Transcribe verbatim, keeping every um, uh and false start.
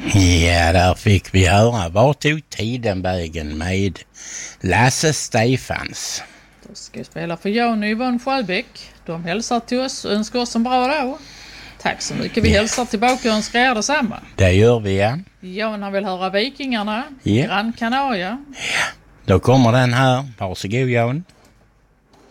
Ja, där fick vi höra. Var tog tiden vägen med Lasse Stefans? Då ska vi spela för Jan och Yvonne Sjöbäck. De hälsar till oss och önskar oss en bra dag. Tack så mycket. Vi Ja. hälsar tillbaka och önskar er detsamma. Det gör vi, ja. Jan vill höra Vikingarna. Ja. Gran Canaria. Då kommer den här. Varsågod, Jan.